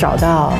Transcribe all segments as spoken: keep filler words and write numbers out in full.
找到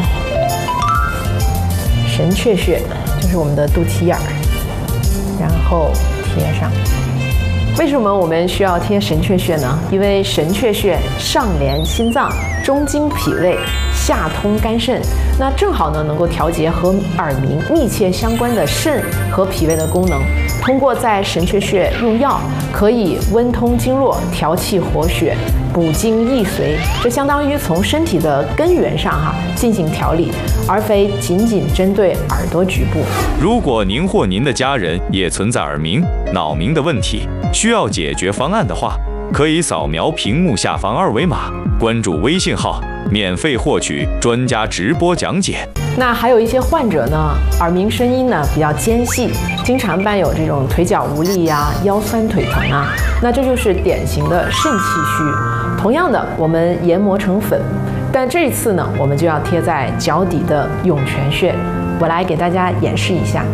神阙穴，就是我们的肚脐眼儿，然后贴上。为什么我们需要贴神阙穴呢？因为神阙穴上连心脏，中经脾胃，下通肝肾，那正好呢能够调节和耳鸣密切相关的肾和脾胃的功能。通过在神阙穴用药，可以温通经络，调气活血，补精益髓，这相当于从身体的根源上哈、啊、进行调理，而非仅仅针对耳朵局部。 如果您或您的家人也存在耳鸣、脑鸣的问题，需要解决方案的话，可以扫描屏幕下方二维码，关注微信号，免费获取专家直播讲解。 那还有一些患者呢，耳鸣声音呢比较尖细，经常伴有这种腿脚无力呀、腰酸腿疼啊，那这就是典型的肾气虚。同样的，我们研磨成粉，但这一次呢，我们就要贴在脚底的涌泉穴。我来给大家演示一下。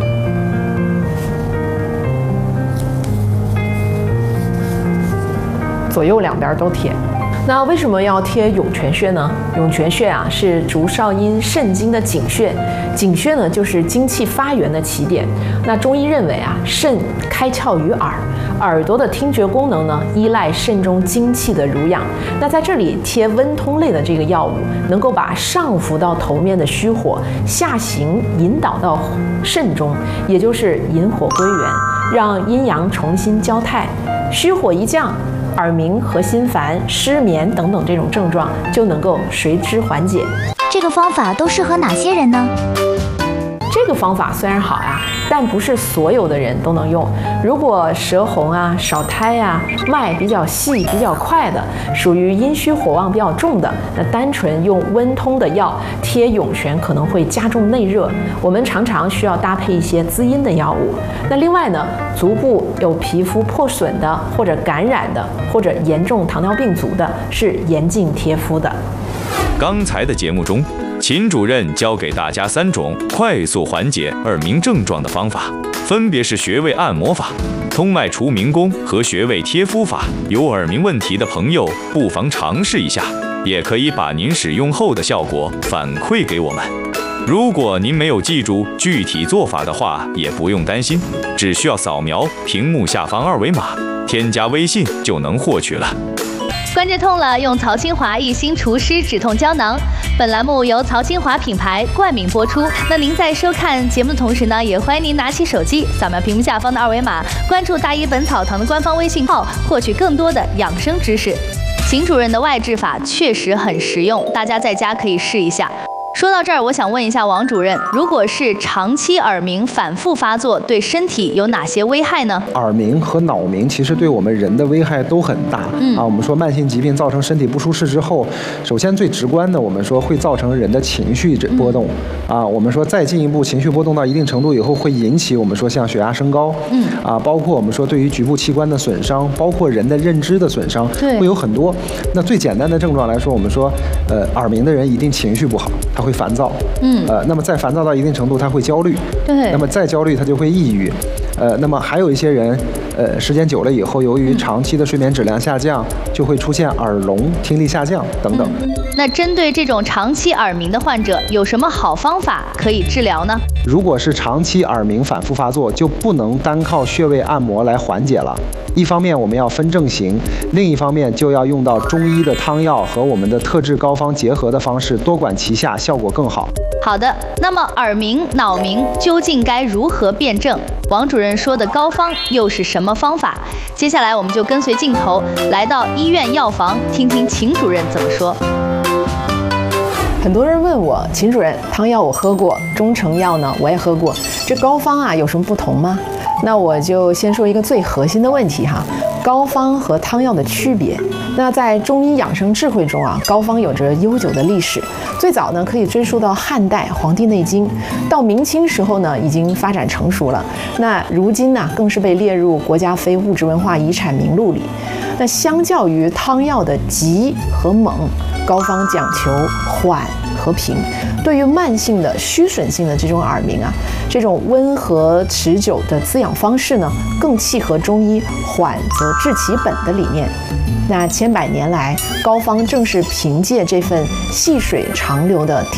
左右两边都贴。那为什么要贴涌泉穴呢？涌泉穴啊是足少阴肾经的井穴，井穴呢就是精气发源的起点。那中医认为啊，肾开窍于耳，耳朵的听觉功能呢依赖肾中精气的濡养。那在这里贴温通类的这个药物，能够把上浮到头面的虚火下行引导到肾中，也就是引火归元，让阴阳重新交泰，虚火一降，耳鸣和心烦、失眠等等这种症状就能够随之缓解。 这个方法都适合哪些人呢？ 这个方法虽然好呀，但不是所有的人都能用。如果舌红啊、少苔呀、脉比较细、比较快的，属于阴虚火旺比较重的，那单纯用温通的药贴涌泉可能会加重内热。我们常常需要搭配一些滋阴的药物。那另外呢，足部有皮肤破损的，或者感染的，或者严重糖尿病足的，是严禁贴敷的。 刚才的节目中，秦主任教给大家三种快速缓解耳鸣症状的方法，分别是穴位按摩法、通脉除鸣功和穴位贴敷法。有耳鸣问题的朋友不妨尝试一下，也可以把您使用后的效果反馈给我们。如果您没有记住具体做法的话，也不用担心，只需要扫描屏幕下方二维码，添加微信就能获取了。 关节痛了，用曹清华一心除湿止痛胶囊。本栏目由曹清华品牌冠名播出。那您在收看节目的同时呢，也欢迎您拿起手机扫描屏幕下方的二维码，关注大医本草堂的官方微信号，获取更多的养生知识。秦主任的外治法确实很实用，大家在家可以试一下。说到这儿，我想问一下王主任，如果是长期耳鸣反复发作，对身体有哪些危害呢？ 耳鸣和脑鸣其实对我们人的危害都很大。嗯啊，我们说慢性疾病造成身体不舒适之后，首先最直观的，我们说会造成人的情绪波动。嗯、啊，我们说再进一步，情绪波动到一定程度以后，会引起我们说像血压升高。嗯啊，包括我们说对于局部器官的损伤，包括人的认知的损伤，会有很多。那最简单的症状来说，我们说，呃，耳鸣的人一定情绪不好，他会烦躁，嗯，呃，那么再烦躁到一定程度，他会焦虑，对，那么再焦虑，他就会抑郁，呃，那么还有一些人，呃，时间久了以后，由于长期的睡眠质量下降，就会出现耳聋、听力下降等等。 嗯、那针对这种长期耳鸣的患者，有什么好方法可以治疗呢？ 如果是长期耳鸣反复发作，就不能单靠穴位按摩来缓解了。一方面我们要分症型，另一方面就要用到中医的汤药和我们的特制膏方结合的方式，多管齐下，效果更好。 好的，那么耳鸣、脑鸣究竟该如何辨证？王主任说的膏方又是什么方法？接下来我们就跟随镜头来到医院药房，听听秦主任怎么说。 很多人问我，秦主任，汤药我喝过，中成药呢我也喝过，这膏方啊有什么不同吗？那我就先说一个最核心的问题哈，膏方和汤药的区别。那在中医养生智慧中啊，膏方有着悠久的历史，最早呢可以追溯到汉代《黄帝内经》，到明清时候呢已经发展成熟了。那如今呢更是被列入国家非物质文化遗产名录里。那相较于汤药的急和猛，膏方讲求缓和平。对于慢性的虚损性的这种耳鸣啊，这种温和持久的滋养方式呢，更契合中医缓则治其本的理念。那千百年来，膏方正是凭借这份细水长流的